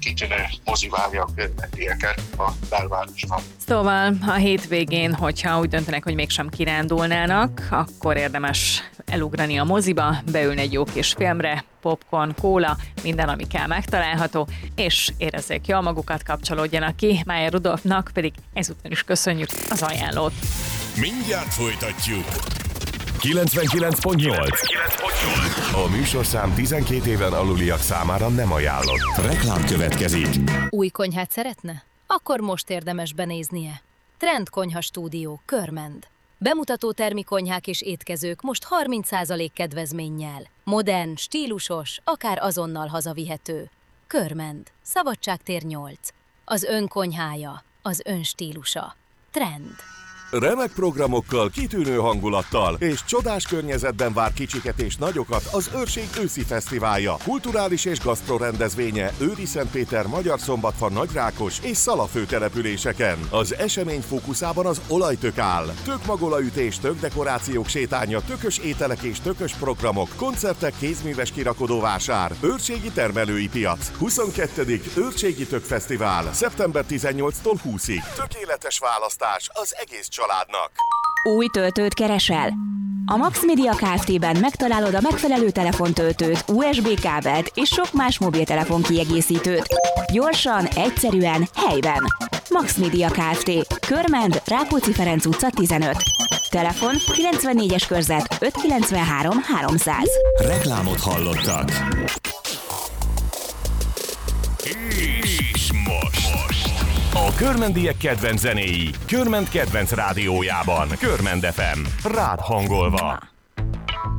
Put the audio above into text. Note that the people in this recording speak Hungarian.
kitűnő mozi várja a körmentieket a belvárosban. Szóval a hétvégén, hogyha úgy döntenek, hogy mégsem kirándulnának, akkor érdemes elugrani a moziba, beülni egy jó kis filmre, popcorn, kóla, minden, ami kell, megtalálható, és érezzék jól magukat, kapcsolódjanak ki. Májer Rudolfnak pedig ezúttal is köszönjük az ajánlót. Mindjárt folytatjuk. 99.8. A műsorszám 12 éven aluliak számára nem ajánlott. Reklám következik. Új konyhát szeretne? Akkor most érdemes benéznie. Trend Konyha Stúdió, Körmend. Bemutató termikonyhák és étkezők most 30% kedvezménnyel. Modern, stílusos, akár azonnal hazavihető. Körmend. Szabadságtér 8. Az ön konyhája, az ön stílusa. Trend. Remek programokkal, kitűnő hangulattal és csodás környezetben vár kicsiket és nagyokat az Őrség őszi fesztiválja. Kulturális és gasztro rendezvénye Őri-Szentpéter, Magyarszombatfa, Nagyrákos és Szala főtelepüléseken. Az esemény fókuszában az olajtök áll. Tökmagolajütés, tökdekorációk sétánya, tökös ételek és tökös programok, koncertek, kézműves kirakodóvásár, őrségi termelői piac. 22. Őrségi Tökfesztivál, szeptember 18-tól 20-ig. Tökéletes választás az egész családnak. Új töltőt keresel? A Max Media Kft-ben megtalálod a megfelelő telefontöltőt, USB kábelt és sok más mobiltelefon kiegészítőt. Gyorsan, egyszerűen, helyben. Max Media Kft. Körmend, Rákóczi Ferenc utca 15. Telefon 94-es körzet 593 300. Reklámot hallottak. És most. A körmendiek kedvenc zenéi, Körmend kedvenc rádiójában, Körmend FM, rád hangolva.